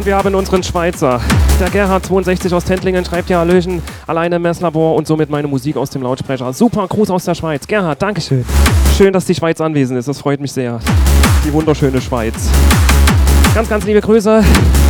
Und wir haben unseren Schweizer. Der Gerhard62 aus Tentlingen schreibt ja Hallöchen, alleine im Messlabor und somit meine Musik aus dem Lautsprecher. Super, Gruß aus der Schweiz. Gerhard, Dankeschön. Schön, dass die Schweiz anwesend ist, das freut mich sehr. Die wunderschöne Schweiz. Ganz, ganz liebe Grüße.